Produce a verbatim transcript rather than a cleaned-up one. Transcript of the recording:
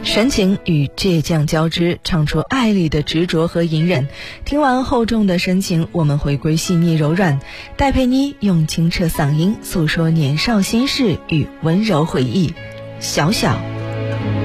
深情与倔强交织，唱出爱里的执着和隐忍。听完厚重的深情，我们回归细腻柔软。戴佩妮用清澈嗓音诉说年少心事与温柔回忆。小小